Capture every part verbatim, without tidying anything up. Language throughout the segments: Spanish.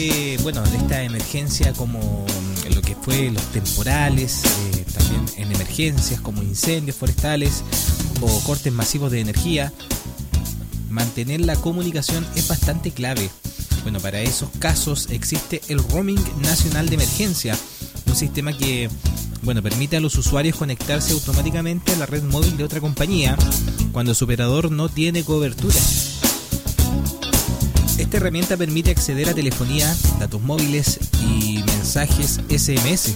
Eh, bueno, de esta emergencia como lo que fue los temporales, eh, también en emergencias como incendios forestales o cortes masivos de energía, mantener la comunicación es bastante clave. Bueno, para esos casos existe el roaming nacional de emergencia, un sistema que, bueno, permite a los usuarios conectarse automáticamente a la red móvil de otra compañía cuando su operador no tiene cobertura. Esta herramienta permite acceder a telefonía, datos móviles y mensajes ese eme ese.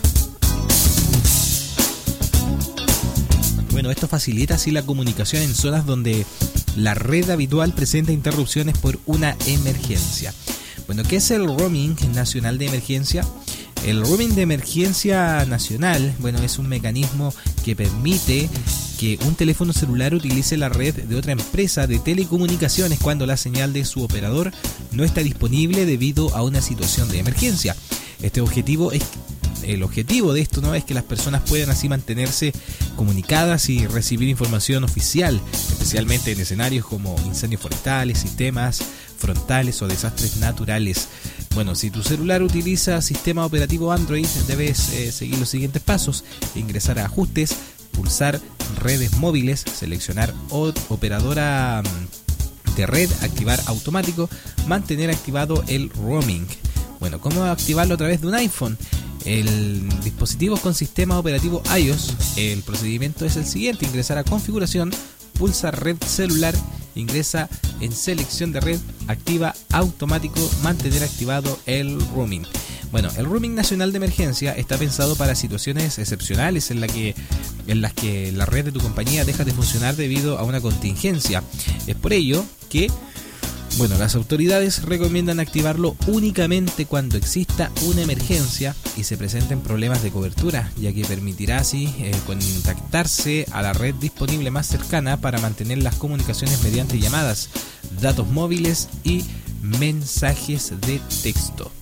Bueno, esto facilita así la comunicación en zonas donde la red habitual presenta interrupciones por una emergencia. Bueno, ¿qué es el roaming nacional de emergencia? El roaming de emergencia nacional, bueno, es un mecanismo que permite que un teléfono celular utilice la red de otra empresa de telecomunicaciones cuando la señal de su operador no está disponible debido a una situación de emergencia. Este objetivo es el objetivo de esto, ¿no?, es que las personas puedan así mantenerse comunicadas y recibir información oficial, especialmente en escenarios como incendios forestales, sistemas frontales o desastres naturales. Bueno, si tu celular utiliza sistema operativo Android, debes eh, seguir los siguientes pasos: ingresar a ajustes, pulsar redes móviles, seleccionar operadora de red, activar automático, mantener activado el roaming. Bueno, ¿cómo activarlo a través de un iPhone? El dispositivo con sistema operativo iOS, el procedimiento es el siguiente: ingresar a configuración, pulsa red celular, ingresa en selección de red, activa automático, mantener activado el roaming. Bueno, el roaming nacional de emergencia está pensado para situaciones excepcionales en, la que, en las que la red de tu compañía deja de funcionar debido a una contingencia. Es por ello que, bueno, las autoridades recomiendan activarlo únicamente cuando exista una emergencia y se presenten problemas de cobertura, ya que permitirá así eh, contactarse a la red disponible más cercana para mantener las comunicaciones mediante llamadas, datos móviles y mensajes de texto.